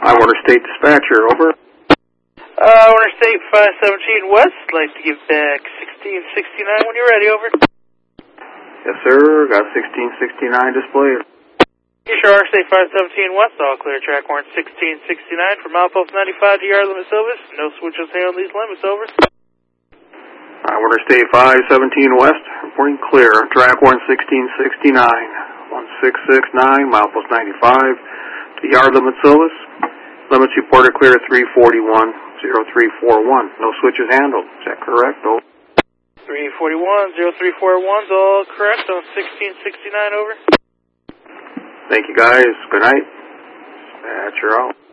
State Dispatcher, over. Interstate 517 West, like to give back 1669 when you're ready, over. Yes, sir. Got 1669 display. You sure Interstate 517 West, all clear. Track warrant 1669 from Outpost 95 to yard limit Silvis. No switches here on these limits, over. Interstate 517 West, reporting clear. Track warrant 1669. 1669, Milepost 95 to yard limit Silvis. Limits reported clear 341-0341. No switches handled. Is that correct? Over. 341-0341's all correct on 1669, over. Thank you, guys. Good night. Dispatcher out.